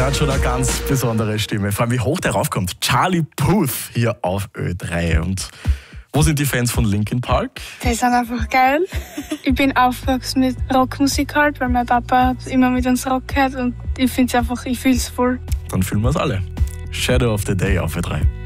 Der hat schon eine ganz besondere Stimme. Vor allem, wie hoch der raufkommt. Charlie Puth hier auf Ö3. Und wo sind die Fans von Linkin Park? Die sind einfach geil. Ich bin aufgewachsen mit Rockmusik halt, weil mein Papa hat immer mit uns Rock gehört und ich finde es einfach, ich fühle es voll. Dann fühlen wir es alle. Shadow of the Day auf Ö3.